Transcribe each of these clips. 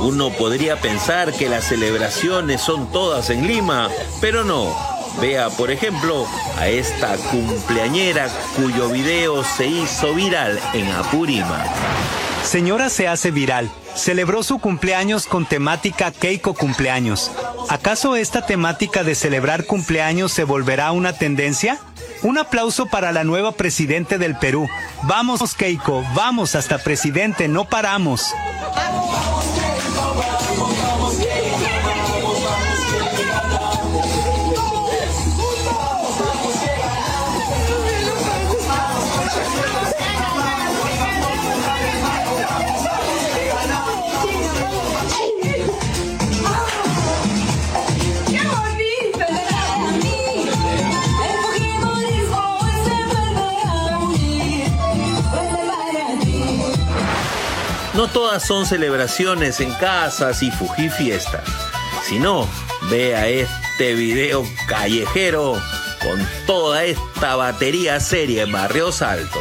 Uno podría pensar que las celebraciones son todas en Lima, pero no. Vea, por ejemplo, a esta cumpleañera cuyo video se hizo viral en Apurímac. Señora se hace viral. Celebró su cumpleaños con temática Keiko Cumpleaños. ¿Acaso esta temática de celebrar cumpleaños se volverá una tendencia? Un aplauso para la nueva presidente del Perú. Vamos, Keiko, vamos, hasta presidente, no paramos. No todas son celebraciones en casas y fujifiestas, sino vea este video callejero con toda esta batería seria en Barrios Altos.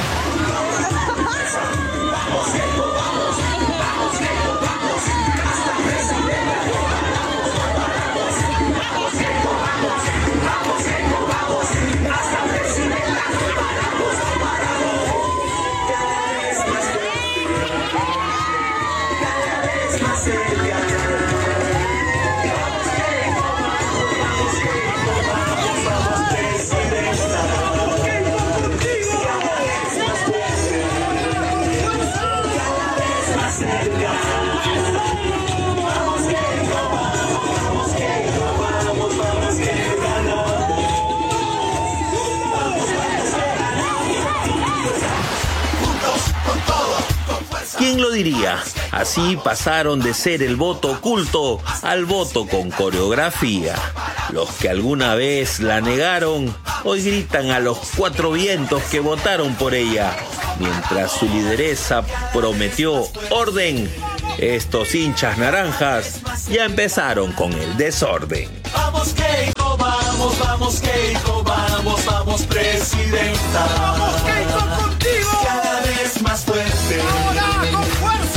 ¿Quién lo diría? Así pasaron de ser el voto oculto al voto con coreografía. Los que alguna vez la negaron, hoy gritan a los cuatro vientos que votaron por ella. Mientras su lideresa prometió orden, estos hinchas naranjas ya empezaron con el desorden. Vamos Keiko, vamos, vamos Keiko, vamos, vamos presidenta. Vamos Keiko contigo. Cada vez más fuerte. Ahora con fuerza.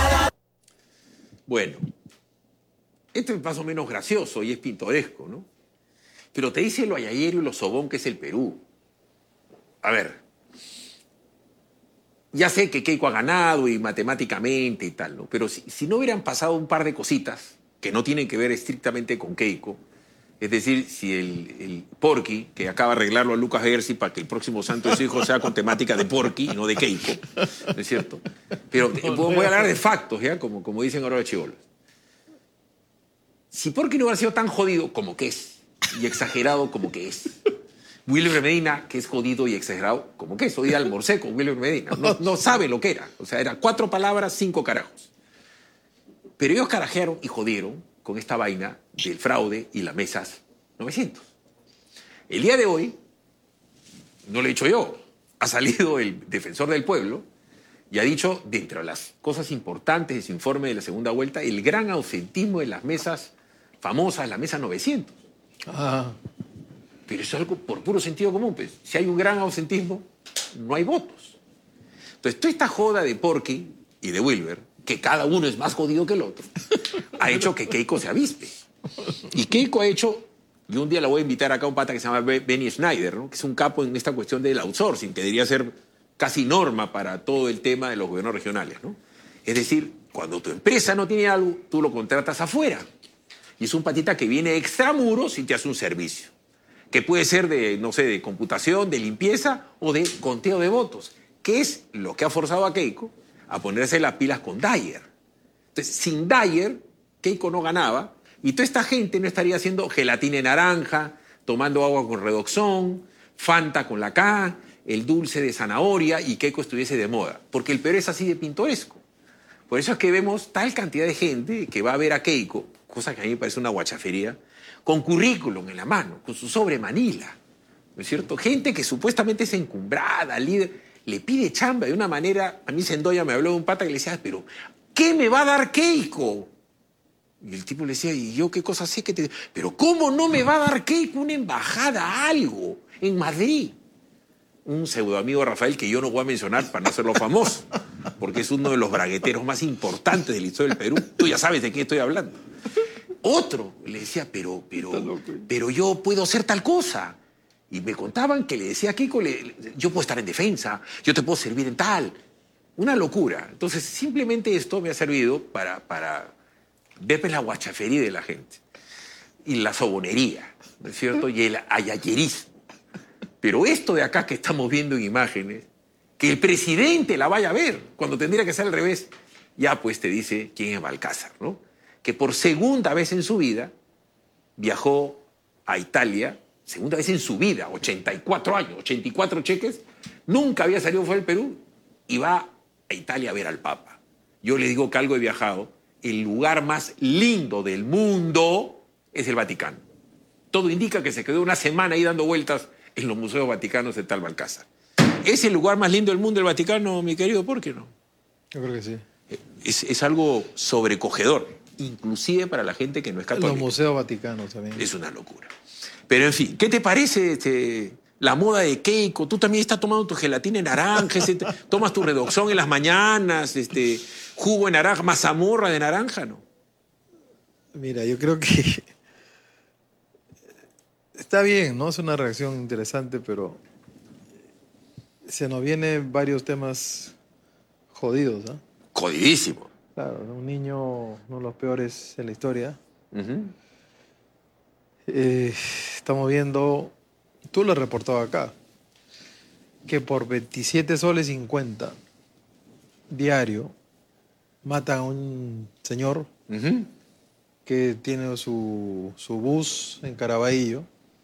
Bueno, esto es más o menos gracioso y es pintoresco, ¿no? Pero te dice lo ayayero y lo sobón que es el Perú. A ver, ya sé que Keiko ha ganado y matemáticamente y tal, ¿no? Pero si no hubieran pasado un par de cositas que no tienen que ver estrictamente con Keiko, es decir, si el Porky, que acaba de arreglarlo a Lucas Gersi para que el próximo santo de su hijo sea con temática de Porky y no de Keiko, ¿no es cierto? Pero voy a hablar de factos, ¿ya? Como dicen ahora los chibolos. Si Porky no hubiera sido tan jodido como que es, y exagerado como que es, Wilber Medina, que es jodido y exagerado como que es, hoy almorcé con Wilber Medina, no sabe lo que era, o sea, eran 4 palabras, 5 carajos. Pero ellos carajearon y jodieron con esta vaina del fraude y las mesas 900. El día de hoy, no lo he dicho yo, ha salido el defensor del pueblo y ha dicho, dentro de las cosas importantes de su informe de la segunda vuelta, el gran ausentismo de las mesas famosas, la mesa 900. Pero eso es algo por puro sentido común, pues. Si hay un gran ausentismo, no hay votos. Entonces, toda esta joda de Porky y de Wilber, que cada uno es más jodido que el otro, ha hecho que Keiko se avispe. Y Keiko ha hecho, y un día la voy a invitar acá a un pata que se llama Benny Schneider, ¿no? Que es un capo en esta cuestión del outsourcing, que debería ser casi norma para todo el tema de los gobiernos regionales, ¿no? Es decir, cuando tu empresa no tiene algo, tú lo contratas afuera. Y es un patita que viene extramuros y te hace un servicio. Que puede ser de, no sé, de computación, de limpieza o de conteo de votos. Que es lo que ha forzado a Keiko a ponerse las pilas con Dyer. Entonces, sin Dyer, Keiko no ganaba y toda esta gente no estaría haciendo gelatina de naranja, tomando agua con redoxón, Fanta con la K, el dulce de zanahoria y Keiko estuviese de moda. Porque el Perú es así de pintoresco. Por eso es que vemos tal cantidad de gente que va a ver a Keiko, cosa que a mí me parece una guachafería, con currículum en la mano, con su sobre Manila, ¿no es cierto? Gente que supuestamente es encumbrada, líder, le pide chamba de una manera. A mí Sendoya me habló de un pata que le decía, pero ¿qué me va a dar Keiko? Y el tipo le decía, ¿y yo qué cosa sé que te...? Pero ¿cómo no me va a dar Keiko una embajada, algo, en Madrid? Un pseudoamigo Rafael que yo no voy a mencionar para no hacerlo famoso. porque es uno de los bragueteros más importantes de la historia del Perú. Tú ya sabes de qué estoy hablando. Otro le decía, pero yo puedo hacer tal cosa. Y me contaban que le decía a Keiko, yo puedo estar en defensa, yo te puedo servir en tal. Una locura. Entonces, simplemente esto me ha servido para ver pues, la guachafería de la gente. Y la sobonería, ¿no es cierto? Y el ayayerismo. Pero esto de acá que estamos viendo en imágenes, que el presidente la vaya a ver, cuando tendría que ser al revés, ya pues te dice quién es Balcázar, ¿no? Que por segunda vez en su vida viajó a Italia, segunda vez en su vida, 84 años, 84 cheques, nunca había salido fuera del Perú y va a Italia a ver al Papa. Yo le digo que algo he viajado, el lugar más lindo del mundo es el Vaticano. Todo indica que se quedó una semana ahí dando vueltas en los museos vaticanos de tal Balcázar. ¿Es el lugar más lindo del mundo el Vaticano, mi querido? ¿Por qué no? Yo creo que sí. Es algo sobrecogedor, inclusive para la gente que no es católica. Los museos vaticanos también. Es una locura. Pero en fin, ¿qué te parece la moda de Keiko? Tú también estás tomando tu gelatina de naranja, tomas tu redoxón en las mañanas, jugo de naranja, mazamorra de naranja, ¿no? Mira, yo creo que está bien, ¿no? Es una reacción interesante, pero se nos vienen varios temas jodidos, ¿no? Jodidísimo. Claro, un niño, uno de los peores en la historia. Uh-huh. Estamos viendo, tú lo has reportado acá, que por 27 soles 50 diario matan a un señor Uh-huh. que tiene su bus en Caraballo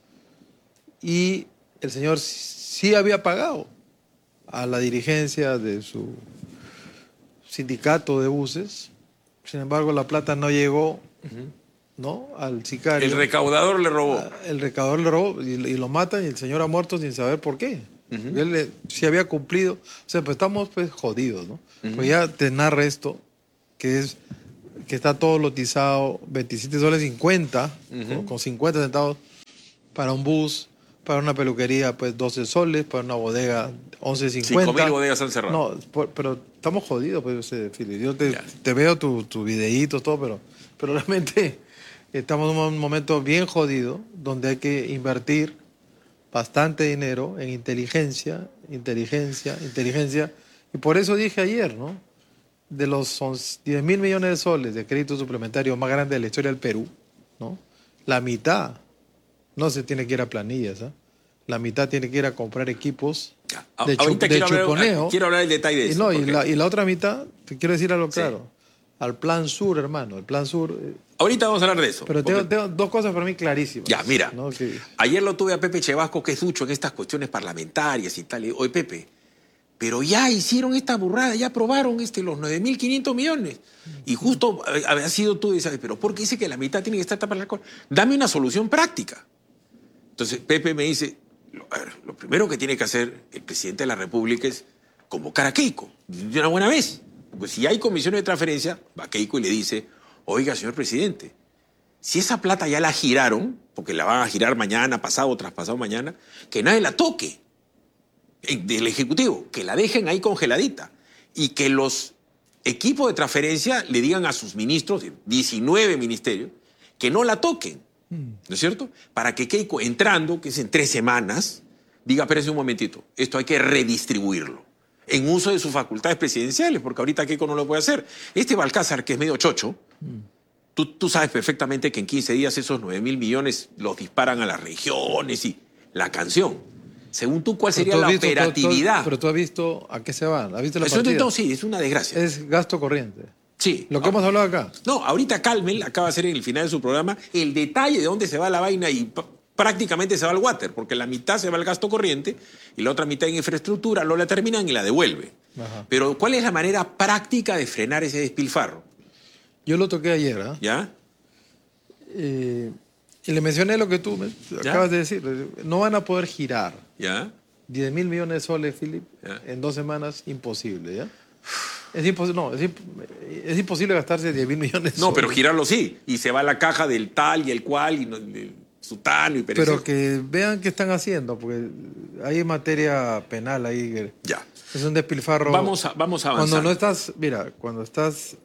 y el señor sí había pagado a la dirigencia de su sindicato de buses, sin embargo la plata no llegó, ¿no? Al sicario. El recaudador le robó. El recaudador le robó y lo matan y el señor ha muerto sin saber por qué. Uh-huh. Él sí había cumplido. O sea, pues estamos pues jodidos, ¿no? Uh-huh. Pues ya te narra esto, que está todo lotizado, 27 soles 50, Uh-huh. con 50 centavos para un bus, para una peluquería, pues 12 soles, para una bodega 11.50. 5.000 bodegas han cerrado. No, pero estamos jodidos, pues, Fili. Yo te veo tus videitos, todo, pero realmente estamos en un momento bien jodido donde hay que invertir bastante dinero en inteligencia. Y por eso dije ayer, ¿no? De los 10.000 millones de soles de crédito suplementario más grande de la historia del Perú, ¿no? La mitad no se tiene que ir a planillas, ¿eh? La mitad tiene que ir a comprar equipos Ya. de Ahorita chuponeo. quiero hablar del detalle de Y, eso. no, porque- y la otra mitad, te quiero decir algo Sí. claro, al Plan Sur, hermano. El Plan Sur. Ahorita vamos a hablar de eso. Pero porque- tengo dos cosas para mí clarísimas. Ya, mira. ¿no? Ayer lo tuve a Pepe Chevasco, que es ducho en estas cuestiones parlamentarias y tal. Y digo, oye, Pepe, pero ya hicieron esta burrada, ya aprobaron los 9.500 millones. Y justo había sido tú y dices, pero ¿por qué dice que la mitad tiene que estar tapada la cola? Dame una solución práctica. Entonces Pepe me dice, a ver, lo primero que tiene que hacer el presidente de la República es convocar a Keiko de una buena vez. Porque si hay comisiones de transferencia, va Keiko y le dice, oiga, señor presidente, si esa plata ya la giraron, porque la van a girar mañana, pasado, traspasado mañana, que nadie la toque del Ejecutivo, que la dejen ahí congeladita y que los equipos de transferencia le digan a sus ministros, 19 ministerios, que no la toquen, ¿no es cierto? Para que Keiko, entrando, que es en 3 semanas, diga, espérese un momentito, esto hay que redistribuirlo en uso de sus facultades presidenciales, porque ahorita Keiko no lo puede hacer. Este Balcázar, que es medio chocho, tú sabes perfectamente que en 15 días esos 9.000 millones los disparan a las regiones y la canción. Según tú, ¿cuál sería la operatividad? Pero tú has visto a qué se van. ¿Has visto la Eso partida? no, sí, es una desgracia. Es gasto corriente. Sí. Lo que hemos hablado acá. No, ahorita Calmel acaba de hacer en el final de su programa el detalle de dónde se va la vaina y prácticamente se va al water, porque la mitad se va al gasto corriente y la otra mitad en infraestructura, lo la terminan y la devuelve. Ajá. Pero ¿cuál es la manera práctica de frenar ese despilfarro? Yo lo toqué ayer, ¿ah? ¿Ya? Y le mencioné lo que tú acabas de decir. No van a poder girar ¿Ya? 10.000 millones de soles, Philip, Ya. en 2 semanas. Imposible, ¿ya? Es imposible gastarse 10.000 millones de soles. No, pero girarlo sí. Y se va a la caja del tal y el cual y del sutano y perecer. Pero que vean qué están haciendo, porque hay materia penal ahí. Ya. Es un despilfarro. Vamos a avanzar. Cuando no estás, mira, cuando estás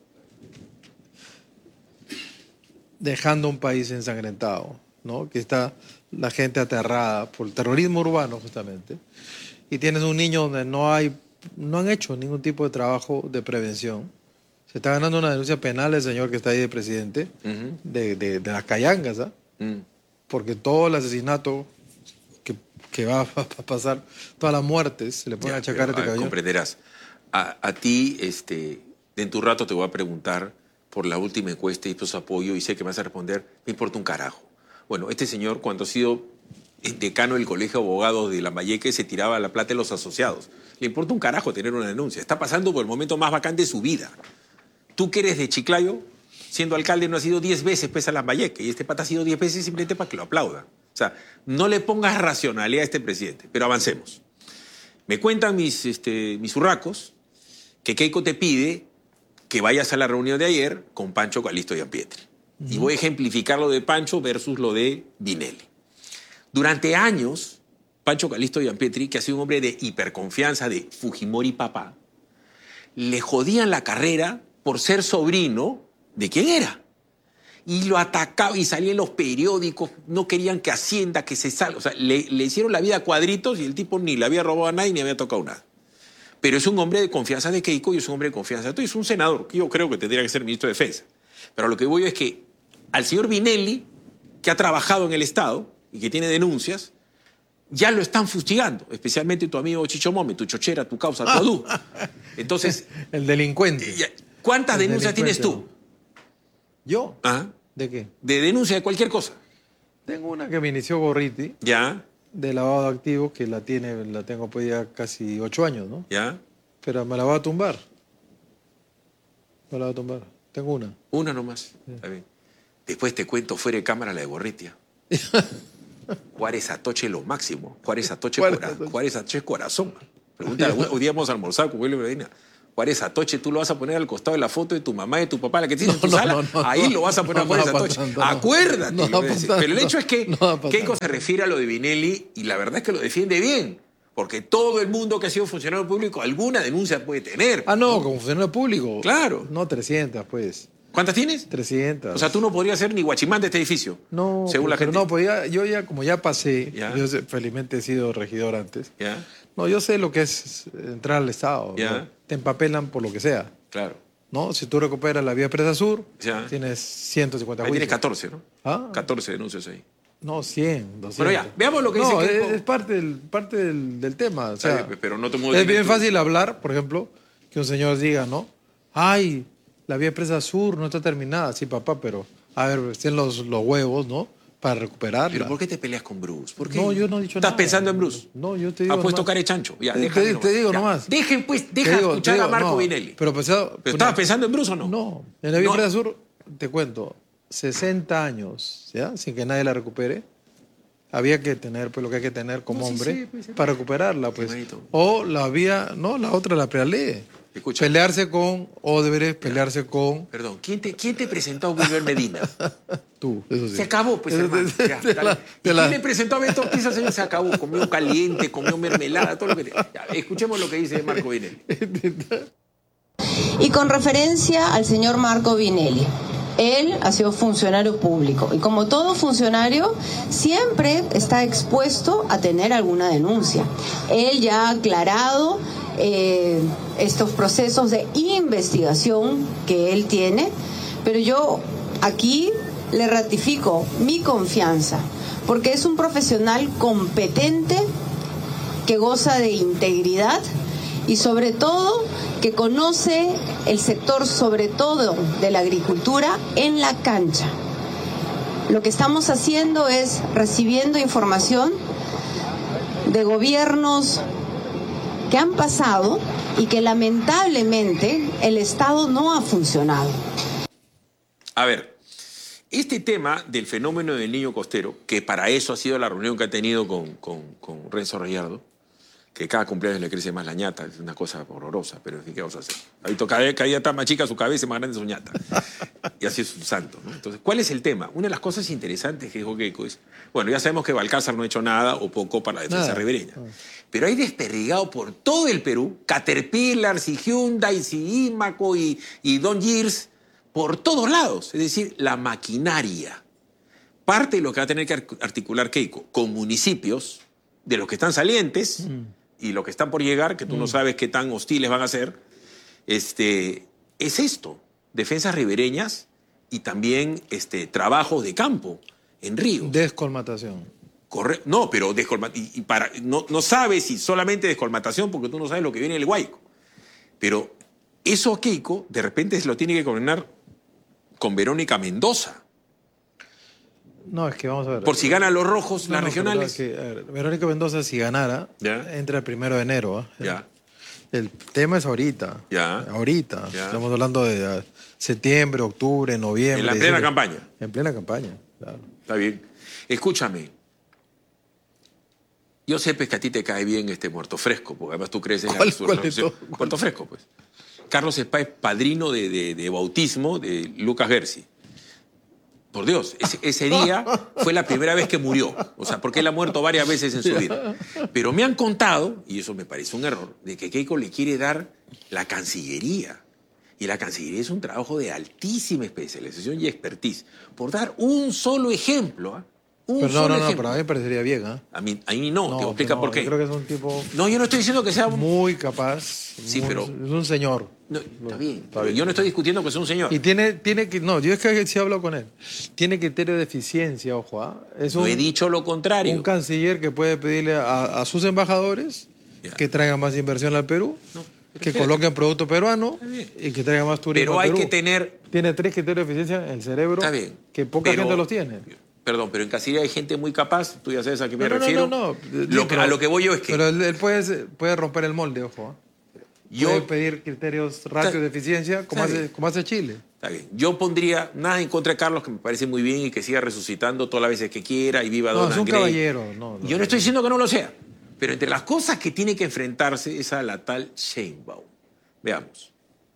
dejando un país ensangrentado, ¿no? Que está la gente aterrada por el terrorismo urbano, justamente, y tienes un niño donde no han hecho ningún tipo de trabajo de prevención. Se está ganando una denuncia penal el señor que está ahí de presidente, de las cayangas, ¿ah? Porque todo el asesinato que va a pasar, todas las muertes, se le pueden achacar a este caballero. Comprenderás. A ti, en tu rato te voy a preguntar por la última encuesta y pues apoyo, y sé que me vas a responder, me importa un carajo. Bueno, este señor, cuando ha sido decano del Colegio de Abogados de Lambayeque, se tiraba la plata de los asociados. Le importa un carajo tener una denuncia. Está pasando por el momento más bacán de su vida. Tú que eres de Chiclayo, siendo alcalde, no has ido 10 veces pese a Lambayeque, y este pata ha sido 10 veces simplemente para que lo aplaudan. O sea, no le pongas racionalidad a este presidente, pero avancemos. Me cuentan mis urracos que Keiko te pide que vayas a la reunión de ayer con Pancho Calixto Gianpietri. Y voy a ejemplificar lo de Pancho versus lo de Vinelli. Durante años, Pancho Calixto Gianpietri, que ha sido un hombre de hiperconfianza de Fujimori papá, le jodían la carrera por ser sobrino de quién era. Y lo atacaba y salía en los periódicos, no querían que Hacienda, que se salga. O sea, le hicieron la vida a cuadritos y el tipo ni le había robado a nadie ni había tocado nada. Pero es un hombre de confianza de Keiko y es un hombre de confianza de todo. Es un senador que yo creo que tendría que ser ministro de Defensa. Pero lo que voy es que al señor Vinelli, que ha trabajado en el Estado y que tiene denuncias, ya lo están fustigando, especialmente tu amigo Chicho Mome, tu chochera, tu causa, tu adú. Entonces, el delincuente. ¿Cuántas denuncias tienes tú? ¿Yo? ¿Ah? ¿De qué? De denuncia de cualquier cosa. Tengo una que me inició Gorriti, ¿Ya? de lavado de activos, que la tengo pues ya casi 8 años, ¿no? ¿Ya? Pero me la va a tumbar. Me la va a tumbar. Tengo una. Una nomás. Está bien. Después te cuento fuera de cámara la de Gorritia. Juárez Atoche lo máximo. Juárez Atoche es corazón. Pregúntale, hoy día vamos a almorzar con William Medina. Juárez Atoche, tú lo vas a poner al costado de la foto de tu mamá y de tu papá, la que tienes en tu sala. Ahí lo vas a poner a Juárez Atoche. Acuérdate. Pero el hecho es que Keiko se refiere a lo de Vinelli y la verdad es que lo defiende bien. Porque todo el mundo que ha sido funcionario público alguna denuncia puede tener. Ah, no, como funcionario público. Claro. No, 300, pues. ¿Cuántas tienes? 300. O sea, tú no podrías ser ni guachimán de este edificio. No, según la gente. No, pues yo ya, como ya pasé, ¿Ya? yo felizmente he sido regidor antes. ¿Ya? No, yo sé lo que es entrar al Estado. ¿Ya? ¿no? Te empapelan por lo que sea. Claro. ¿No? Si tú recuperas la vía Presa Sur, ¿Ya? tienes 150 Ahí juicios. tienes 14, ¿no? ¿Ah? 14 denuncias ahí. No, 100, 200. Bueno, ya, veamos lo que dice No, Keiko. es parte del tema. O sea, Pero no te muevo es bien fácil hablar, por ejemplo, que un señor diga, ¿no? Ay, la vía Presa Sur no está terminada. Sí, papá, pero a ver, estén los huevos, ¿no? Para recuperarla. ¿Pero por qué te peleas con Bruce? ¿Por qué? No, yo no he dicho ¿Estás nada. pensando en Bruce? No, yo te digo Ha puesto nomás. cara de chancho. Ya, Te déjame digo Ya. nomás. Deja Te digo, escuchar a Marco no, Vinelli. Pero ¿Estabas pensando en Bruce o no? No, en la vía No. Presa Sur, te cuento, 60 años, ¿ya? Sin que nadie la recupere. Había que tener pues lo que hay que tener como No, sí, hombre sí, pues, sí. para recuperarla, pues. Hermanito. O la vía, no, la otra, la prealé. Escucha. Pelearse con Odebrecht, pelearse con Perdón, ¿quién te presentó a Wilber Medina? tú, eso sí. Se acabó, pues, hermano. Ya, Te está la- bien. te ¿Y la- quién le presentó a Beto Pizza? Se acabó. Comió caliente, comió mermelada, todo lo que... Ya, escuchemos lo que dice Marco Vinelli. Y con referencia al señor Marco Vinelli, él ha sido funcionario público y como todo funcionario siempre está expuesto a tener alguna denuncia. Él ya ha aclarado estos procesos de investigación que él tiene, pero yo aquí le ratifico mi confianza porque es un profesional competente que goza de integridad y sobre todo que conoce el sector, sobre todo de la agricultura, en la cancha. Lo que estamos haciendo es recibiendo información de gobiernos que han pasado y que lamentablemente el Estado no ha funcionado. A ver, este tema del fenómeno del niño costero, que para eso ha sido la reunión que ha tenido con Renzo Rayardo, que cada cumpleaños le crece más la ñata, es una cosa horrorosa, pero en fin, ¿qué vamos a hacer? Ahí cada día está más chica su cabeza y más grande su ñata. Y así es un santo, ¿no? Entonces, ¿cuál es el tema? Una de las cosas interesantes que dijo Keiko es, bueno, ya sabemos que Balcázar no ha hecho nada o poco para la defensa ribereña, pero hay desperdigado por todo el Perú, Caterpillar, y Hyundai, y Imaco y Don Gears, por todos lados, es decir, la maquinaria. Parte de lo que va a tener que articular Keiko con municipios, de los que están salientes y los que están por llegar, que tú no sabes qué tan hostiles van a ser, es esto, defensas ribereñas y también trabajos de campo en ríos. Descolmatación. No, pero no sabes si solamente descolmatación porque tú no sabes lo que viene en el Guayco. Pero eso a Keiko de repente se lo tiene que coordinar con Verónica Mendoza. No, es que vamos a ver. Por si ganan los rojos, las regionales. Que, a ver, Verónica Mendoza, si ganara, entra el 1 de enero. Ya. El tema es ahorita. Ya. Ahorita. Ya. Estamos hablando de septiembre, octubre, noviembre. En la plena campaña. En plena campaña, claro. Está bien. Escúchame. Yo sé pues, que a ti te cae bien Muerto Fresco, porque además tú crees en la resurrección. Puerto Fresco, pues. Carlos Spa es padrino de bautismo de Lucas Gersi. Por Dios, ese día fue la primera vez que murió. O sea, porque él ha muerto varias veces en su vida. Pero me han contado, y eso me parece un error, de que Keiko le quiere dar la Cancillería. Y la Cancillería es un trabajo de altísima especialización y expertise. Por dar un solo ejemplo, ¿eh? No, pero a mí me parecería bien, ¿eh? A mí no, te voy a explicar por qué. Yo creo que es un tipo... No, yo no estoy diciendo que sea... Muy capaz. Sí, pero... Es un señor. No, está bien, pero yo no estoy discutiendo que sea un señor. Y tiene que... No, yo es que sí hablo con él. Tiene criterio de eficiencia, ojo, ¿ah? No he dicho lo contrario. Un canciller que puede pedirle a sus embajadores que traigan más inversión al Perú, que coloquen producto peruano y que traigan más turismo pero al Perú. Hay que tener... Tiene 3 criterios de eficiencia en el cerebro que poca gente los tiene. Perdón, pero en Cancillería hay gente muy capaz, tú ya sabes a qué me refiero. A lo que voy yo es que... Pero él puede romper el molde, ojo. Puede pedir criterios, ratios de eficiencia, como hace Chile. Está bien. Yo pondría nada en contra de Carlos, que me parece muy bien y que siga resucitando todas las veces que quiera y viva Donald es un Gray. caballero. Yo no estoy diciendo que no lo sea, pero entre las cosas que tiene que enfrentarse es a la tal Sheinbaum. Veamos.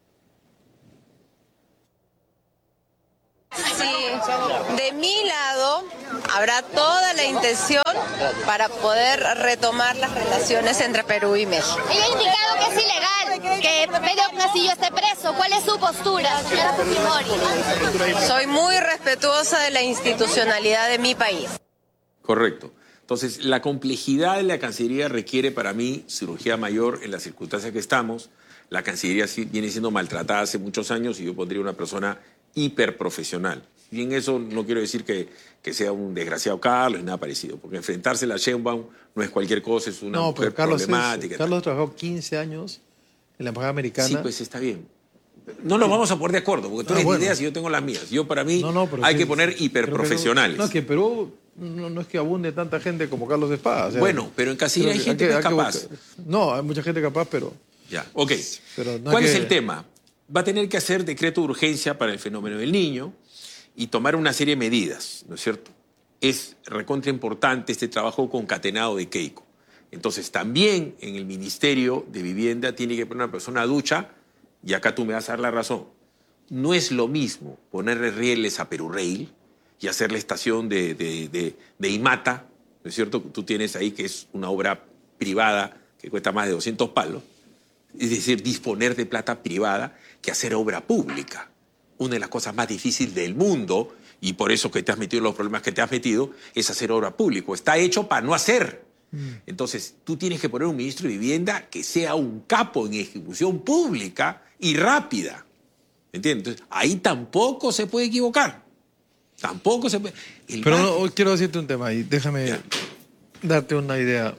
Sí, de mi lado habrá toda la intención para poder retomar las relaciones entre Perú y México. Ella ha indicado que es ilegal que Pedro Castillo esté preso. ¿Cuál es su postura, señora Fujimori? Soy muy respetuosa de la institucionalidad de mi país. Correcto. Entonces, la complejidad de la Cancillería requiere para mí cirugía mayor en las circunstancias que estamos. La Cancillería viene siendo maltratada hace muchos años y yo pondría una persona hiperprofesional. Y en eso no quiero decir que sea un desgraciado Carlos ni nada parecido, porque enfrentarse a la Sheinbaum no es cualquier cosa, es una mujer problemática. Carlos trabajó 15 años en la embajada americana. Sí, pues está bien. No nos vamos a poner de acuerdo, porque tú tienes ideas y yo tengo las mías. Yo, para mí, hay que poner hiperprofesionales. No, que en Perú no es que abunde tanta gente como Carlos Spa. O sea, bueno, pero en Cancillería hay gente que es capaz. No, hay mucha gente capaz, pero... Ya, ok. Pero ¿Cuál es el tema? Va a tener que hacer decreto de urgencia para el fenómeno del niño y tomar una serie de medidas, ¿no es cierto? Es recontra importante este trabajo concatenado de Keiko. Entonces, también en el Ministerio de Vivienda tiene que poner una persona ducha, y acá tú me vas a dar la razón. No es lo mismo ponerle rieles a Perurrail y hacer la estación de Imata, ¿no es cierto? Tú tienes ahí que es una obra privada que cuesta más de 200 palos. Es decir, disponer de plata privada que hacer obra pública. Una de las cosas más difíciles del mundo, y por eso que te has metido en los problemas que te has metido, es hacer obra pública. Está hecho para no hacer. Entonces, tú tienes que poner un ministro de Vivienda que sea un capo en ejecución pública y rápida. ¿Entiendes? Entonces, ahí tampoco se puede equivocar. Tampoco se puede... Pero quiero decirte un tema ahí. Déjame darte una idea.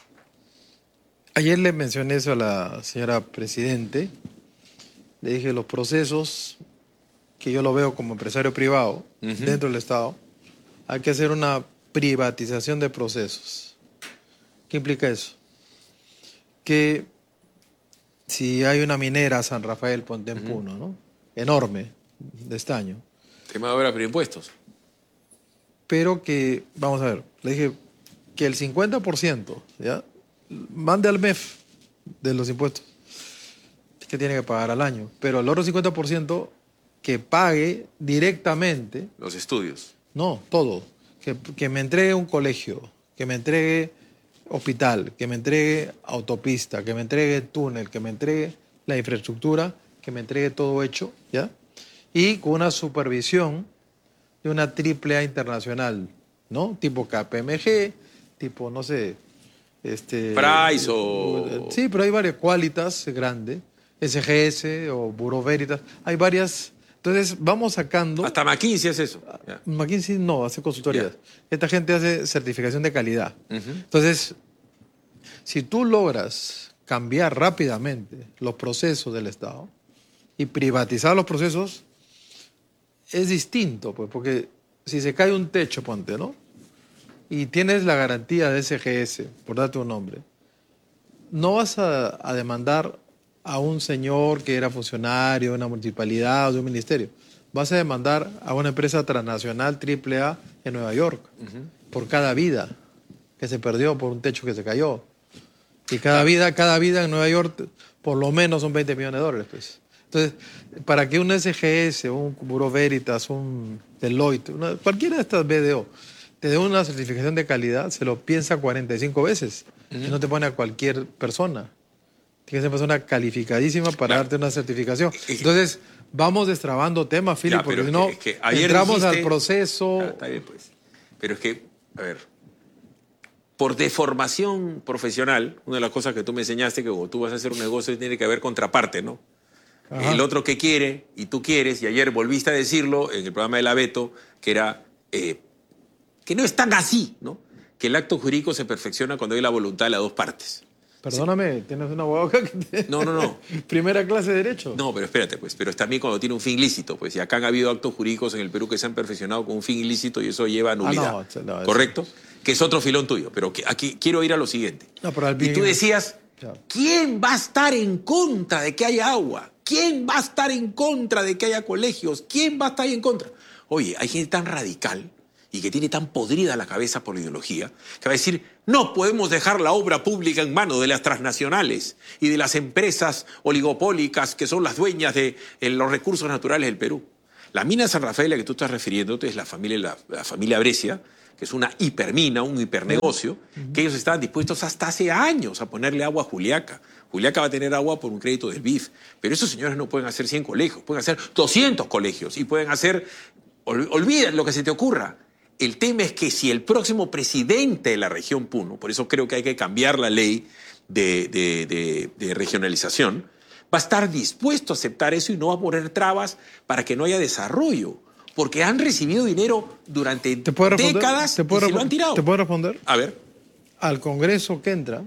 Ayer le mencioné eso a la señora Presidente. Le dije los procesos, que yo lo veo como empresario privado, dentro del Estado, hay que hacer una privatización de procesos. ¿Qué implica eso? Que si hay una minera San Rafael, ponte en Puno, ¿no? Enorme, de estaño. Tema de obra, pero impuestos. Pero que, vamos a ver, le dije que el 50%, ¿ya? mande al MEF de los impuestos que tiene que pagar al año, pero el otro 50% que pague directamente. Los estudios. No, todo. Que me entregue un colegio, que me entregue hospital, que me entregue autopista, que me entregue túnel, que me entregue la infraestructura, que me entregue todo hecho, ¿ya? Y con una supervisión de una AAA internacional, ¿no? Tipo KPMG, tipo, no sé, Price o... Sí, pero hay varias, Qualitas, grande, SGS o Bureau Veritas, hay varias. Entonces, vamos sacando... Hasta McKinsey hace eso. Ya. McKinsey no, hace consultorías. Ya. Esta gente hace certificación de calidad. Entonces, si tú logras cambiar rápidamente los procesos del Estado y privatizar los procesos, es distinto, pues, porque si se cae un techo, ponte, ¿no? Y tienes la garantía de SGS, por darte un nombre, no vas a demandar a un señor que era funcionario de una municipalidad o de un ministerio. Vas a demandar a una empresa transnacional AAA en Nueva York por cada vida que se perdió por un techo que se cayó. Y cada vida en Nueva York por lo menos son 20 millones de dólares. Pues. Entonces, para que un SGS, un Bureau Veritas, un Deloitte, cualquiera de estas BDO, te dé una certificación de calidad, se lo piensa 45 veces. Y no te pone a cualquier persona. Tiene que ser una persona calificadísima para darte una certificación. Entonces, vamos destrabando temas, Philip, porque si no, entramos al proceso. Está bien, pues. Pero es que, a ver, por deformación profesional, una de las cosas que tú me enseñaste, que cuando tú vas a hacer un negocio tiene que haber contraparte, ¿no? Ajá. El otro que quiere y tú quieres, y ayer volviste a decirlo en el programa de la Beto, que era que no es tan así, ¿no? Que el acto jurídico se perfecciona cuando hay la voluntad de las dos partes. Perdóname, sí. ¿Tienes una abogado que te... No. Primera clase de Derecho. No, pero espérate, pues. Pero es también cuando tiene un fin lícito, pues. Y acá han habido actos jurídicos en el Perú que se han perfeccionado con un fin ilícito y eso lleva a nulidad. No, ¿correcto? Que es otro filón tuyo. Pero que aquí quiero ir a lo siguiente. No, pero y tú decías, ¿quién va a estar en contra de que haya agua? ¿Quién va a estar en contra de que haya colegios? ¿Quién va a estar en contra? Oye, hay gente tan radical y que tiene tan podrida la cabeza por la ideología, que va a decir, no podemos dejar la obra pública en manos de las transnacionales y de las empresas oligopólicas que son las dueñas de los recursos naturales del Perú. La mina San Rafael a la que tú estás refiriéndote es la familia Brescia, que es una hipermina, un hipernegocio, que ellos estaban dispuestos hasta hace años a ponerle agua a Juliaca. Juliaca va a tener agua por un crédito del BIF, pero esos señores no pueden hacer 100 colegios, pueden hacer 200 colegios y pueden hacer, olviden lo que se te ocurra. El tema es que si el próximo presidente de la región Puno, por eso creo que hay que cambiar la ley de regionalización, va a estar dispuesto a aceptar eso y no va a poner trabas para que no haya desarrollo. Porque han recibido dinero durante décadas y se lo han tirado. ¿Te puedo responder? A ver. Al Congreso que entra,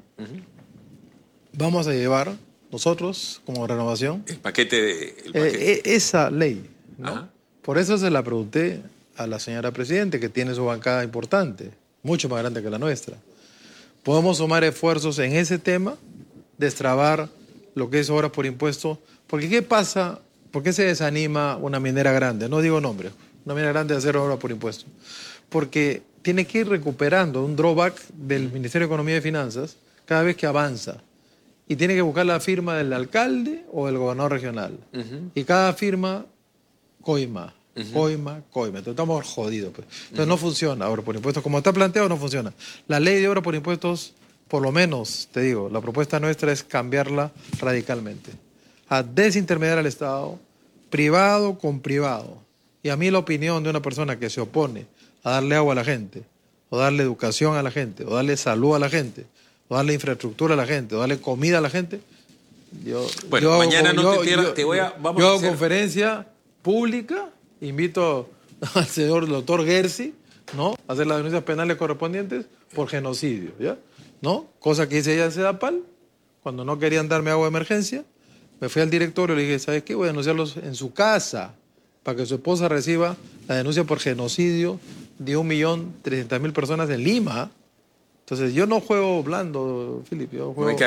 vamos a llevar nosotros, como Renovación, el paquete. Esa ley, ¿no? Por eso se la pregunté a la señora Presidente, que tiene su bancada importante, mucho más grande que la nuestra. Podemos sumar esfuerzos en ese tema, destrabar lo que es obras por impuesto, porque ¿qué pasa? ¿Por qué se desanima una minera grande? No digo nombre, una minera grande de hacer obras por impuesto. Porque tiene que ir recuperando un drawback del Ministerio de Economía y Finanzas cada vez que avanza. Y tiene que buscar la firma del alcalde o del gobernador regional. Y cada firma coima. Coima. Entonces estamos jodidos. Pues. Entonces no funciona obra por impuestos. Como está planteado, no funciona. La ley de obra por impuestos, por lo menos, te digo, la propuesta nuestra es cambiarla radicalmente. A desintermediar al Estado, privado con privado. Y a mí la opinión de una persona que se opone a darle agua a la gente, o darle educación a la gente, o darle salud a la gente, o darle infraestructura a la gente, o darle comida a la gente, yo mañana hago conferencia pública, invito al señor doctor Gersi, ¿no? A hacer las denuncias penales correspondientes por genocidio, ¿ya? ¿No? Cosa que hice ella en Sedapal, cuando no querían darme agua de emergencia, me fui al directorio y le dije, ¿sabes qué? Voy a denunciarlos en su casa, para que su esposa reciba la denuncia por genocidio de 1.300.000 personas en Lima. Entonces, yo no juego blando, Philip, yo juego... Me queda claro.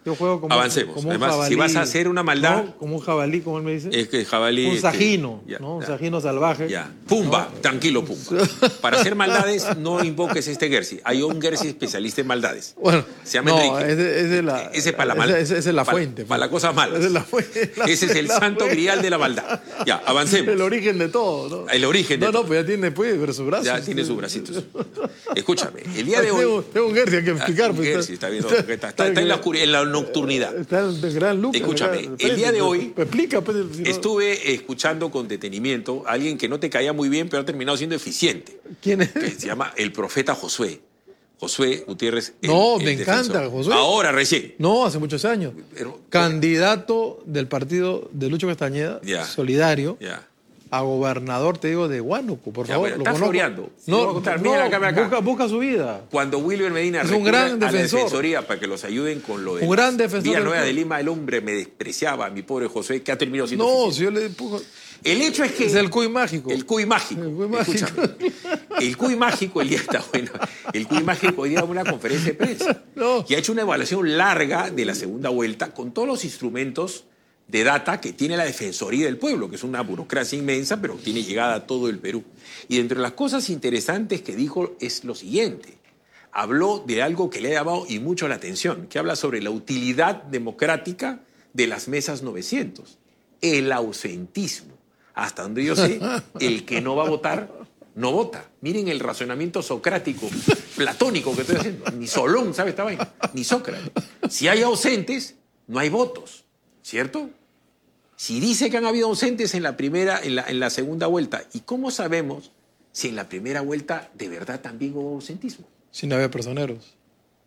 Yo juego como, Avancemos. como un Además, jabalí. si vas a hacer una maldad... ¿No? Como un jabalí, como él me dice. Es que el jabalí... Un sajino, ya, ¿no? Un ya. sajino salvaje. Ya. Pumba, tranquilo, Pumba. Para hacer maldades, no invoques este Gersi. Hay un Gersi especialista en maldades. Bueno, se llama no, Enrique. ese es para la maldad. Esa es la fuente. Para las cosas malas. Esa es la fuente. Ese es el santo grial de la maldad. Ya, avancemos. El origen de todo, ¿no? El origen de todo. No, pues ya tiene pues, sus brazos. Ya tiene sus bracitos. Escúchame, el día de hoy... Tengo un Gersi que explicar. Un pues, Gersi, está viendo. Está en la nocturnidad. Está el gran Lucas. Escúchame, el día de hoy explica, pues, si no... estuve escuchando con detenimiento a alguien que no te caía muy bien, pero ha terminado siendo eficiente. ¿Quién es? Que se llama el profeta Josué. Josué Gutiérrez. No, el me encanta, defensor. Josué. Ahora, recién. No, hace muchos años. Pero- Candidato del partido de Lucho Castañeda, Ya. solidario, Ya. a gobernador, te digo, de Huánuco, por Ya, favor. bueno, lo está conozco. floreando. Sí, lo voy a No, contar. no, Mira, acá. busca su vida. Cuando Wilber Medina Es un recurre gran a la defensor. defensoría para que los ayuden con lo de Un gran defensor del Villanueva de pueblo. Lima, el hombre me despreciaba a mi pobre Josué, que ha terminado siendo No, eficiente. si yo le empujo. El hecho es que... Es el cuy mágico. El cuy mágico. El cuy mágico. Escúchame. El cuy mágico el día está bueno. El cuy mágico hoy día da una conferencia de prensa. No. Y ha hecho una evaluación larga de la segunda vuelta con todos los instrumentos de data que tiene la Defensoría del Pueblo, que es una burocracia inmensa, pero tiene llegada a todo el Perú. Y entre las cosas interesantes que dijo es lo siguiente. Habló de algo que le ha llamado y mucho la atención, que habla sobre la utilidad democrática de las mesas 900. El ausentismo. Hasta donde yo sé, el que no va a votar, no vota. Miren el razonamiento socrático, platónico que estoy haciendo. Ni Solón sabe esta vaina, ni Sócrates. Si hay ausentes, no hay votos, ¿cierto? Si dice que han habido ausentes en la segunda vuelta, ¿y cómo sabemos si en la primera vuelta de verdad también hubo ausentismo? Si no había personeros.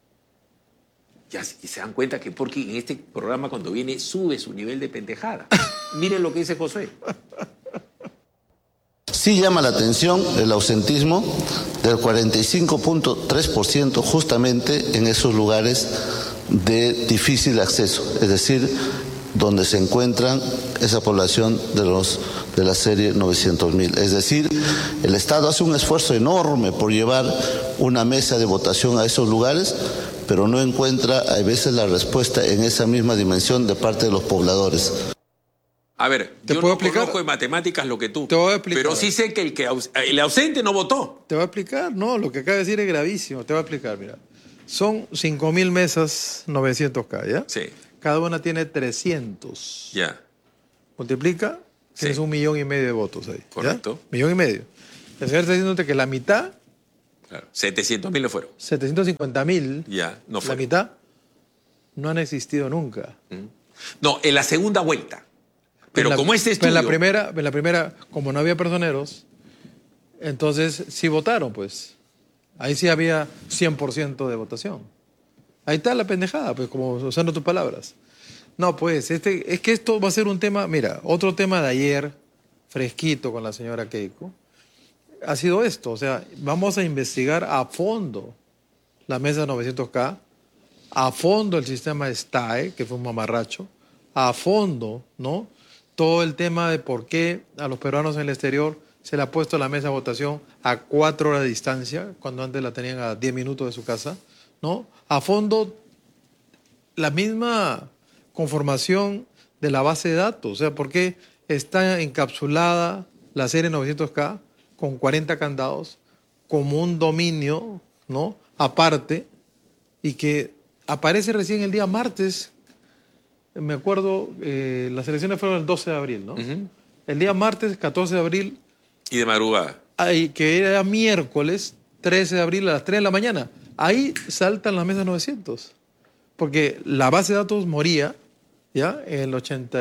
Ya se dan cuenta que porque en este programa cuando viene sube su nivel de pendejada. Miren lo que dice Josué. Sí llama la atención el ausentismo del 45.3% justamente en esos lugares de difícil acceso, es decir, donde se encuentran esa población de la serie 900.000. Es decir, el Estado hace un esfuerzo enorme por llevar una mesa de votación a esos lugares, pero no encuentra a veces la respuesta en esa misma dimensión de parte de los pobladores. A ver, ¿Te yo puedo no explicar? conozco de matemáticas lo que tú. Te voy a explicar. Pero sí sé que el ausente no votó. Te voy a explicar. No, lo que acaba de decir es gravísimo. Te voy a explicar, mira. Son 5.000 mesas 900K, ¿ya? Sí, Cada una tiene 300. ya. Multiplica, Sí. tienes 1,5 millones de votos ahí. ¿ya? Correcto. 1,5 millones. El señor está diciéndote que la mitad, Claro. 700.000 no fueron. 750.000, Ya, no la fueron. mitad, no han existido nunca. No, en la segunda vuelta. Pero como este pero estudio... en la primera, como no había personeros, entonces sí votaron, pues. Ahí sí había 100% de votación. Ahí está la pendejada, pues, como usando tus palabras. No, pues, es que esto va a ser un tema, mira, otro tema de ayer, fresquito con la señora Keiko, ha sido esto, o sea, vamos a investigar a fondo la mesa 900K, a fondo el sistema STAE, que fue un mamarracho, a fondo, ¿no? Todo el tema de por qué a los peruanos en el exterior se le ha puesto la mesa de votación a 4 horas de distancia, cuando antes la tenían a 10 minutos de su casa, ¿no? A fondo la misma conformación de la base de datos, o sea, por qué está encapsulada la serie 900K con 40 candados como un dominio, ¿no? Aparte, y que aparece recién el día martes. Me acuerdo, las elecciones fueron el 12 de abril, ¿no? El día martes, 14 de abril, Y de madrugada. que era miércoles, 13 de abril a las 3 de la mañana. Ahí saltan las mesas 900. Porque la base de datos moría, ¿ya? En el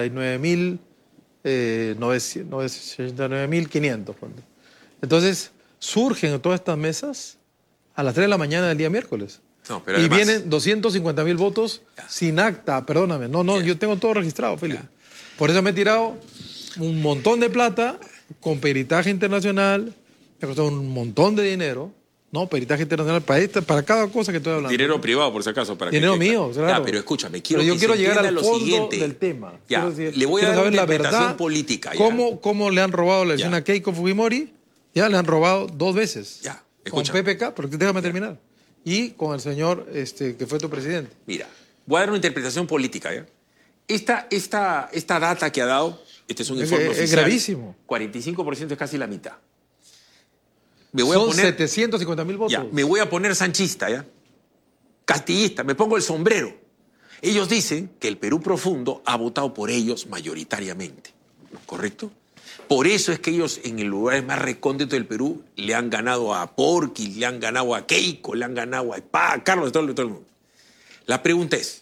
89.500. Entonces, surgen todas estas mesas a las 3 de la mañana del día miércoles. No, pero Y además- vienen 250.000 votos sin acta, perdóname. No, yo tengo todo registrado, Felipe. Por eso me he tirado un montón de plata con peritaje internacional, me ha costado un montón de dinero, ¿no? Peritaje internacional para cada cosa que estoy hablando. Dinero privado, por si acaso. Para que Dinero quede mío, claro. claro. Ya, pero escúchame, Pero yo que quiero se llegar entienda al lo fondo siguiente. del tema. Ya, Quiero decir, le voy a quiero dar saber una la interpretación verdad, política. Ya. ¿Cómo le han robado la elección Ya. a Keiko Fujimori? Ya le han robado 2 veces. Ya, Con escucha. PPK, porque déjame terminar. Y con el señor que fue tu presidente. Mira, Voy a dar una interpretación política, ¿ya? Esta data que ha dado, este es un informe oficial. Es gravísimo. 45% es casi la mitad. Son 750.000 votos. Ya, me voy a poner sanchista, ¿ya? Castillista, me pongo el sombrero. Ellos dicen que el Perú profundo ha votado por ellos mayoritariamente, ¿correcto? Por eso es que ellos en el lugar más recóndito del Perú le han ganado a Porky, le han ganado a Keiko, le han ganado a Carlos, todo el mundo. La pregunta es,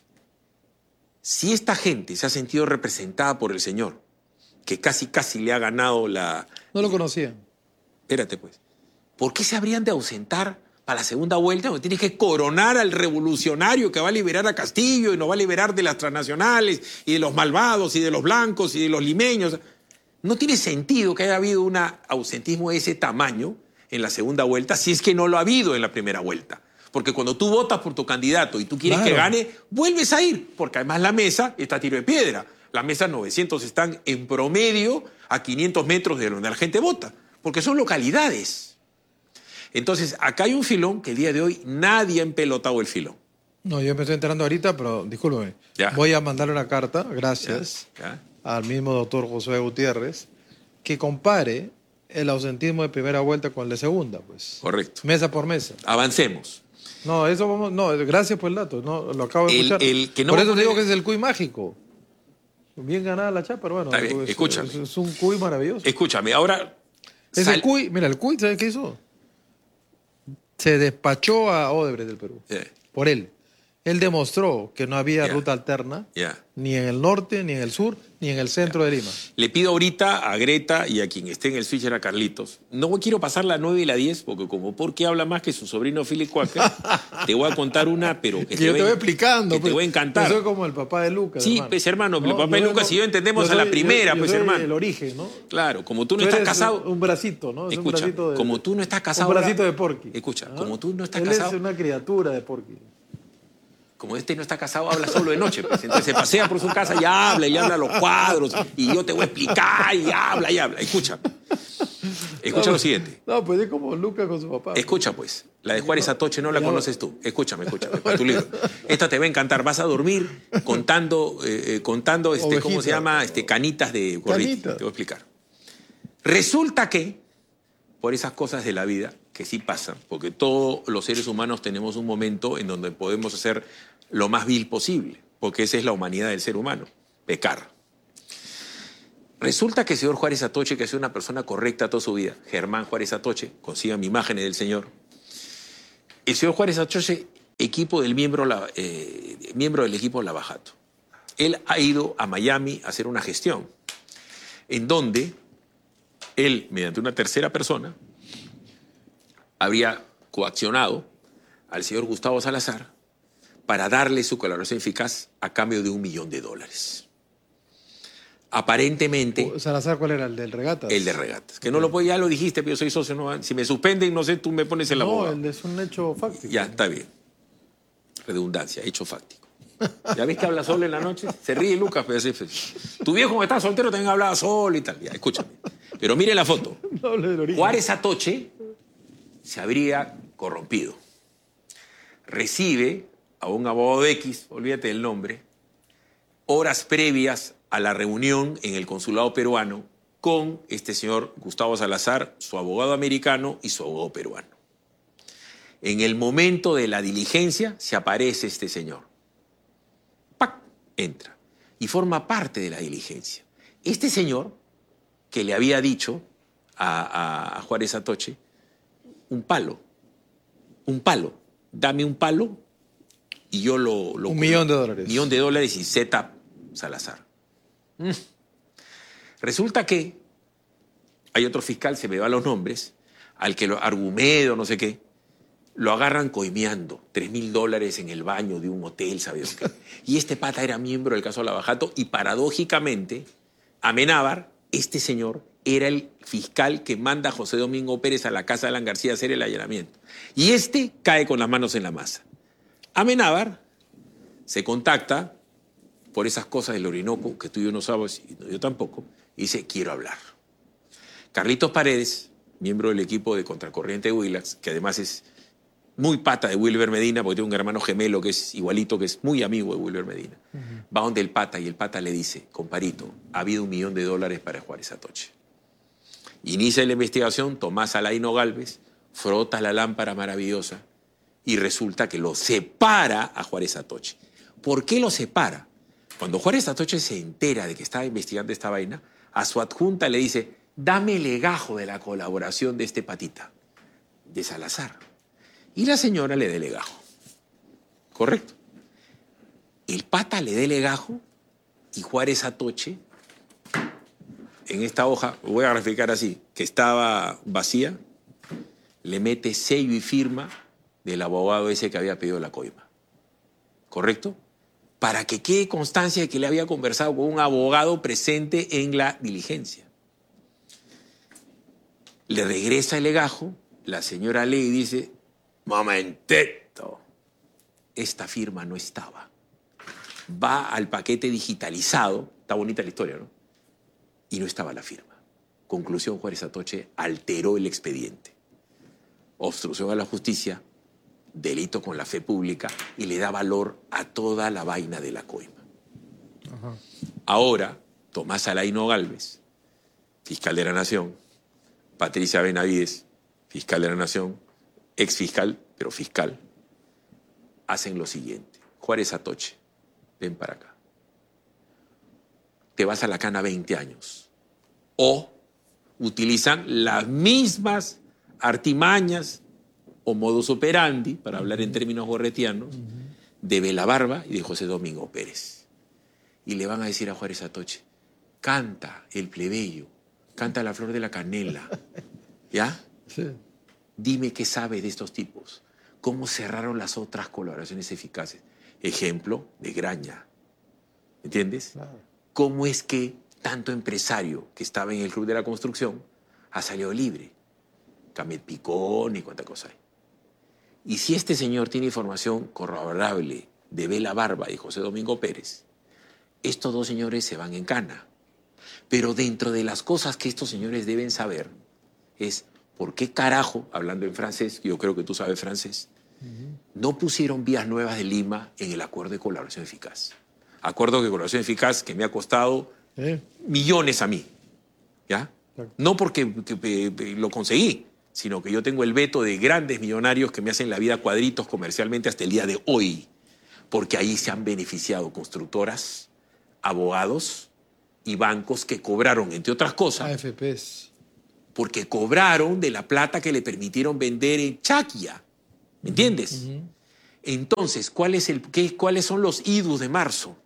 si esta gente se ha sentido representada por el señor, que casi le ha ganado la... No lo conocían. Espérate, pues. ¿Por qué se habrían de ausentar para la segunda vuelta? Donde tienes que coronar al revolucionario que va a liberar a Castillo y nos va a liberar de las transnacionales y de los malvados y de los blancos y de los limeños. No tiene sentido que haya habido un ausentismo de ese tamaño en la segunda vuelta si es que no lo ha habido en la primera vuelta. Porque cuando tú votas por tu candidato y tú quieres que gane, vuelves a ir. Porque además la mesa está a tiro de piedra. Las mesas 900 están en promedio a 500 metros de donde la gente vota. Porque son localidades. Entonces, acá hay un filón que el día de hoy nadie ha empelotado el filón. No, yo me estoy enterando ahorita, pero discúlpeme. Voy a mandarle una carta, gracias, al mismo doctor Josué Gutiérrez, que compare el ausentismo de primera vuelta con el de segunda, pues. Correcto. Mesa por mesa. Avancemos. No, eso vamos, no, gracias por el dato, no, lo acabo de escuchar. Que no por eso digo que es el cuy mágico. Bien ganada la chapa, pero bueno. Está bien, escúchame. Es un cuy maravilloso. Escúchame, ahora... Ese cuy, mira, el cuy, ¿sabes qué hizo? Se despachó a Odebrecht del Perú. Por él. Él demostró que no había ruta alterna, ni en el norte, ni en el sur, ni en el centro de Lima. Le pido ahorita a Greta y a quien esté en el switcher, a Carlitos, no quiero pasar la 9 y la 10, porque como porque habla más que su sobrino Philip Quaker, te voy a contar una, pero que yo te voy explicando. Que te voy a encantar. Yo soy como el papá de Lucas. Sí, hermano. Pues hermano, ¿No? el papá de Lucas y yo entendemos a la primera, yo pues soy hermano. el origen, ¿no? Claro, como tú no Tú estás eres casado... un bracito, ¿no? Es Escucha, un bracito de, como tú no estás casado... Un bracito de Porky. Escucha, ¿Ah? como tú no estás Él casado... es una criatura de Porky. Como este no está casado, habla solo de noche. Pues. Entonces se pasea por su casa y habla a los cuadros. Y yo te voy a explicar y habla. Escucha. Escucha lo siguiente. No, pues es como Lucas con su papá. Escucha, pues. La de Juárez Atoche no la conoces tú. Escúchame, para tu libro. Esta te va a encantar. Vas a dormir contando ¿cómo se llama? Canitas de gorriti. Te voy a explicar. Resulta que, por esas cosas de la vida, que sí pasan, porque todos los seres humanos tenemos un momento en donde podemos hacer lo más vil posible, porque esa es la humanidad del ser humano, pecar. Resulta que el señor Juárez Atoche, que ha sido una persona correcta toda su vida, Germán Juárez Atoche, consigan imágenes del señor, el señor Juárez Atoche, miembro del equipo Lavajato, él ha ido a Miami a hacer una gestión, en donde él, mediante una tercera persona, habría coaccionado al señor Gustavo Salazar para darle su colaboración eficaz a cambio de $1 millón. Aparentemente... ¿Salazar cuál era? ¿El del Regatas? El de Regatas. Que no lo puedo, ya lo dijiste, pero yo soy socio. No, si me suspenden, no sé, tú me pones el abogado. No, es un hecho fáctico. Ya, está bien. Redundancia, hecho fáctico. ¿Ya ves que habla solo en la noche? Se ríe Lucas, pero tu viejo como está soltero también hablaba solo y tal. Ya, escúchame. Pero mire la foto. No hable del origen. Juárez Atoche se habría corrompido. Recibe a un abogado de X, olvídate del nombre, horas previas a la reunión en el consulado peruano con este señor Gustavo Salazar, su abogado americano y su abogado peruano. En el momento de la diligencia se aparece este señor. ¡Pac! Entra y forma parte de la diligencia. Este señor que le había dicho a Juárez Atoche, un palo, dame un palo y yo lo $1 millón. $1 millón y Z Salazar. Resulta que hay otro fiscal, se me va los nombres, al que lo Argumedo, no sé qué, lo agarran coimeando, $3.000 en el baño de un hotel, ¿sabes qué? Y este pata era miembro del caso Lavajato y paradójicamente, Amenábar, este señor, era el fiscal que manda a José Domingo Pérez a la casa de Alan García a hacer el allanamiento. Y este cae con las manos en la masa. Amenábar se contacta por esas cosas del Orinoco, que tú y yo no sabes, y yo tampoco, y dice, quiero hablar. Carlitos Paredes, miembro del equipo de Contracorriente de Willax, que además es muy pata de Wilber Medina, porque tiene un hermano gemelo que es igualito, que es muy amigo de Wilber Medina. Va donde el pata y el pata le dice, comparito, ha habido $1 millón para Juárez Atoche. Inicia la investigación, Tomás Alaino Gálvez frota la lámpara maravillosa y resulta que lo separa a Juárez Atoche. ¿Por qué lo separa? Cuando Juárez Atoche se entera de que estaba investigando esta vaina, a su adjunta le dice, dame el legajo de la colaboración de este patita, de Salazar. Y la señora le da el legajo. ¿Correcto? El pata le da el legajo y Juárez Atoche, en esta hoja, voy a graficar así, que estaba vacía, le mete sello y firma del abogado ese que había pedido la coima. ¿Correcto? Para que quede constancia de que le había conversado con un abogado presente en la diligencia. Le regresa el legajo, la señora lee y dice, momentito, esta firma no estaba. Va al paquete digitalizado, está bonita la historia, ¿no? Y no estaba la firma. Conclusión, Juárez Atoche alteró el expediente. Obstrucción a la justicia, delito con la fe pública y le da valor a toda la vaina de la coima. Ajá. Ahora, Tomás Alaino Gálvez, fiscal de la Nación, Patricia Benavides, fiscal de la Nación, ex fiscal, pero fiscal, hacen lo siguiente. Juárez Atoche, ven para acá. Te vas a la cana 20 años. O utilizan las mismas artimañas o modus operandi, para hablar en términos gorretianos, de Belabarba y de José Domingo Pérez. Y le van a decir a Juárez Atoche, canta el plebeyo, canta la flor de la canela, ¿ya? Sí. Dime qué sabe de estos tipos, cómo cerraron las otras colaboraciones eficaces. Ejemplo de Graña, ¿entiendes? Claro. ¿Cómo es que tanto empresario que estaba en el Club de la Construcción ha salido libre? Camet Picón y cuánta cosa hay. Y si este señor tiene información corroborable de Belabarba y José Domingo Pérez, estos dos señores se van en cana. Pero dentro de las cosas que estos señores deben saber es por qué carajo, hablando en francés, yo creo que tú sabes francés, no pusieron Vías Nuevas de Lima en el acuerdo de colaboración eficaz. Acuerdo de colaboración eficaz que me ha costado millones a mí, ¿ya? No porque lo conseguí, sino que yo tengo el veto de grandes millonarios que me hacen la vida cuadritos comercialmente hasta el día de hoy, porque ahí se han beneficiado constructoras, abogados y bancos que cobraron, entre otras cosas, AFPs. Porque cobraron de la plata que le permitieron vender en Chaquia, ¿me entiendes? Entonces, ¿cuáles son los idus de marzo?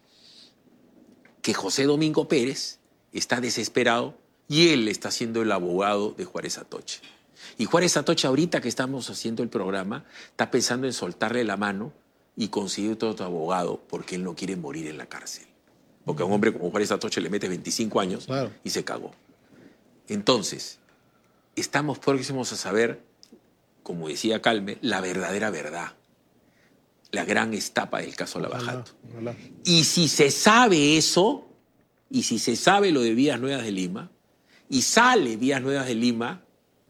Que José Domingo Pérez está desesperado y él está siendo el abogado de Juárez Atoche. Y Juárez Atoche, ahorita que estamos haciendo el programa, está pensando en soltarle la mano y conseguir otro abogado porque él no quiere morir en la cárcel. Porque a un hombre como Juárez Atoche le mete 25 años y se cagó. Entonces, estamos próximos a saber, como decía Calme, la verdadera verdad. La gran estapa del caso Lavajato. Y si se sabe eso, y si se sabe lo de Vías Nuevas de Lima, y sale Vías Nuevas de Lima,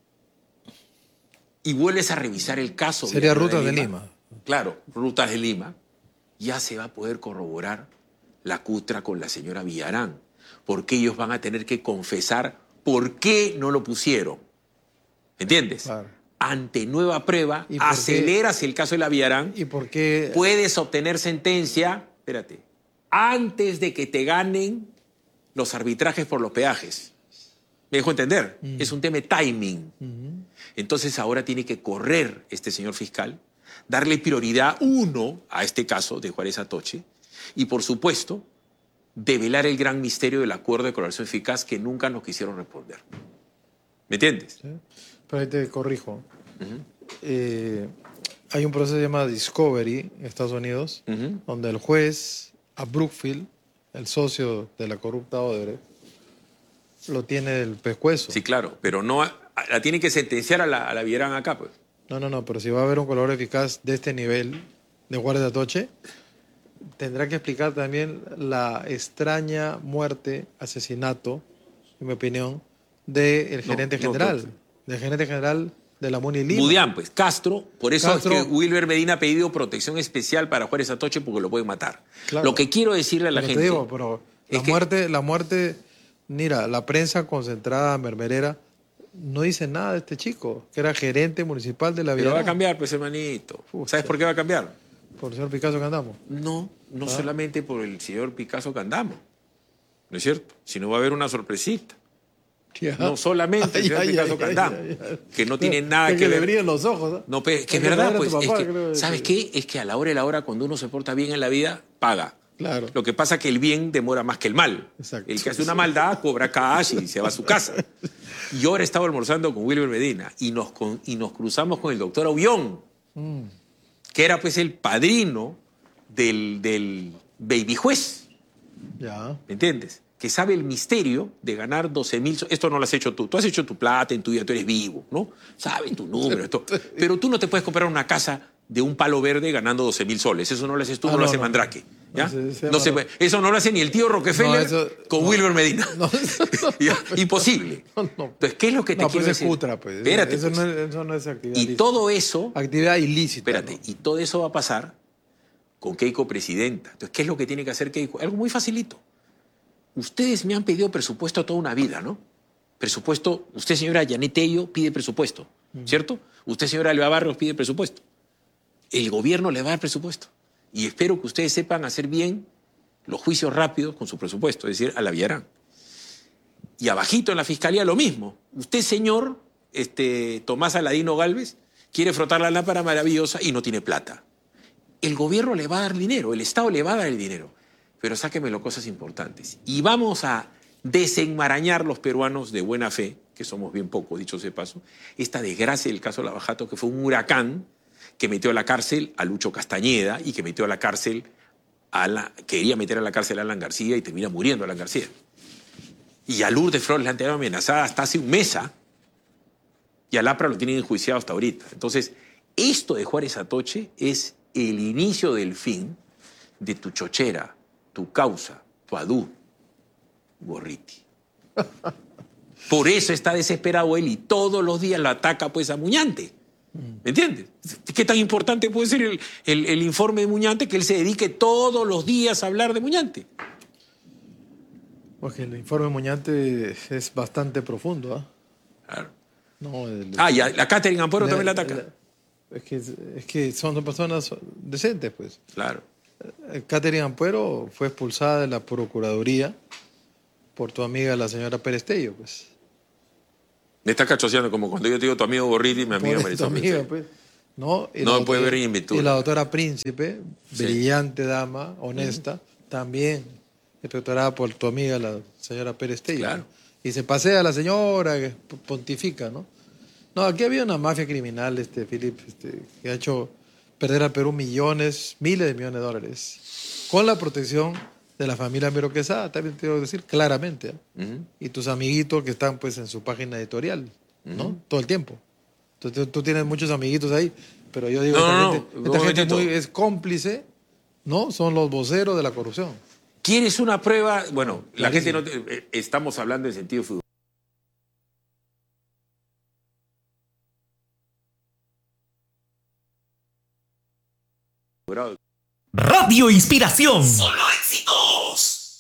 y vuelves a revisar el caso... Sería Rutas de Lima. Claro, Rutas de Lima, ya se va a poder corroborar la cutra con la señora Villarán, porque ellos van a tener que confesar por qué no lo pusieron. ¿Entiendes? Claro. Ante nueva prueba, aceleras el caso de la Villarán. ¿Y por qué? Puedes obtener sentencia, espérate, antes de que te ganen los arbitrajes por los peajes. ¿Me dejo entender? Es un tema de timing. Entonces ahora tiene que correr este señor fiscal, darle prioridad a este caso de Juárez Atoche y, por supuesto, develar el gran misterio del acuerdo de colaboración eficaz que nunca nos quisieron responder. ¿Me entiendes? Sí. Pero ahí te corrijo. Hay un proceso que se llama Discovery en Estados Unidos, donde el juez a Brookfield, el socio de la corrupta Odebrecht, lo tiene del pescuezo. Sí, claro, pero no la tienen que sentenciar a la Villarán acá, pues. No, pero si va a haber un colaborador eficaz de este nivel de Juárez Atoche, tendrá que explicar también la extraña muerte, asesinato, en mi opinión, del gerente general. Del gerente general de la Muni Lima. Budián, pues, Castro, por eso Castro. es que Wilber Medina ha pedido protección especial para Juárez Atoche porque lo pueden matar. Claro. Lo que quiero decirle a la Pero gente... te digo, pero la muerte, mira, la prensa concentrada, mermerera, no dice nada de este chico, que era gerente municipal de la Pero Villarán. va a cambiar, pues, hermanito. ¿Sabes por qué va a cambiar? Por el señor Picasso que andamos. No solamente por el señor Picasso Candamo, ¿no es cierto? Sino va a haber una sorpresita. Ya. No solamente el señor Picasso Candamo, que no tiene nada que le ver. brillen los ojos. ¿No? No, pero que es Hay que verdad, pagar a pues. tu papá, Es que, creo que- ¿sabes qué? Es que a la hora de la hora, cuando uno se porta bien en la vida, paga. Claro. Lo que pasa es que el bien demora más que el mal. Exacto. El que hace una maldad cobra cash y se va a su casa. Y ahora estaba almorzando con Wilber Medina y nos cruzamos con el doctor Aullón, que era pues el padrino del baby juez. Ya. ¿Me entiendes? Que sabe el misterio de ganar 12.000. Esto no lo has hecho tú. Tú has hecho tu plata en tu vida, tú eres vivo, ¿no? Sabes tu número, esto. Pero tú no te puedes comprar una casa de un palo verde ganando 12.000 soles. Eso no lo haces tú, no lo hace Mandrake. ¿Ya? No, Eso no lo hace ni el tío Rockefeller con Wilber Medina. Ya, imposible. Entonces, ¿qué es lo que te No, quiero pues es decir? cutra, pues. Espérate, Eso, pues. eso no es actividad Y ilícita. todo eso... Actividad ilícita. Espérate, y todo eso va a pasar con Keiko presidenta. Entonces, ¿qué es lo que tiene que hacer Keiko? Algo muy facilito. Ustedes me han pedido presupuesto toda una vida, ¿no? Presupuesto, usted, señora Yanet Tello, pide presupuesto, ¿cierto? Usted, señora Alba Barrios, pide presupuesto. El gobierno le va a dar presupuesto. Y espero que ustedes sepan hacer bien los juicios rápidos con su presupuesto, es decir, a la Villarán. Y abajito en la fiscalía lo mismo. Usted, señor Tomás Aladino Gálvez, quiere frotar la lámpara maravillosa y no tiene plata. El gobierno le va a dar dinero, el Estado le va a dar el dinero. Pero sáquemelo cosas importantes. Y vamos a desenmarañar los peruanos de buena fe, que somos bien pocos, dicho sea de paso, esta desgracia del caso Lavajato, que fue un huracán que metió a la cárcel a Lucho Castañeda y que metió a la cárcel quería meter a la cárcel a Alan García y termina muriendo Alan García. Y a Lourdes Flores la han tenido amenazada hasta hace un mes, y a Lapra lo tienen enjuiciado hasta ahorita. Entonces, esto de Juárez Atoche es el inicio del fin de tu chochera, tu causa, tu adú, Gorriti. Por eso está desesperado él y todos los días lo ataca pues a Muñante. ¿Me entiendes? ¿Qué tan importante puede ser el informe de Muñante que él se dedique todos los días a hablar de Muñante? Porque el informe de Muñante es bastante profundo, Claro. No, Y a la Catherine Ampuero también la ataca. Es que son personas decentes, pues. Claro. Catherine Ampuero fue expulsada de la Procuraduría por tu amiga, la señora Pérez Tello, pues. Me está cachoseando como cuando yo te digo tu amigo Gorriti y mi amiga Por tu Marisol. amiga, pues. No, No me puede ver ni en virtud. Y la doctora Príncipe, Sí. brillante dama, honesta, también inspectorada por tu amiga, la señora Pérez Tello. Claro. Y se pasea a la señora, que pontifica, ¿no? No, aquí había una mafia criminal, Philip, que ha hecho perder al Perú millones, miles de millones de dólares, con la protección de la familia Miro Quesada, también te debo decir claramente, y tus amiguitos que están pues en su página editorial, ¿no? Todo el tiempo. Entonces tú tienes muchos amiguitos ahí, pero yo digo, esta gente es cómplice, ¿no? Son los voceros de la corrupción. ¿Quieres una prueba? Bueno, la Clarísimo. gente no... estamos hablando en sentido fútbol. Radio Inspiración. Solo